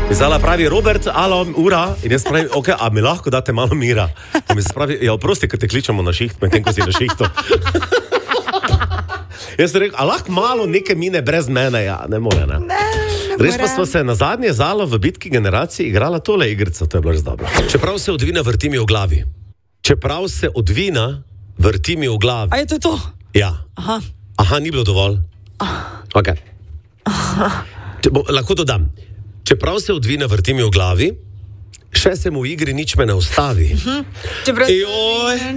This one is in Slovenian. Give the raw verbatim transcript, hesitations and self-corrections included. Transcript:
Zala pravi, Robert, alo, ura, in jaz pravim, ok, a mi lahko date malo mira? In mi se pravi, ja, oprosti, ker te kličemo na šiht, medtem ko si na šihtu. Jaz sem rekel, a lahko malo neke mine brez mene, ja, ne more, ne. Ne, ne Res pa more. smo se na zadnje Zalo v bitki generacij igrala tole igrico, to je bilo res dobro. Čeprav se odvina, vrti mi v glavi. Čeprav se odvina, vrti mi v glavi. A je to to? Ja. Aha. Aha, ni bilo dovolj. Ok. Če, bo, lahko dodam. Čeprav se odvina, vrti mi v glavi, še se mu v igri nič me ne ustavi. Čeprav... Joj.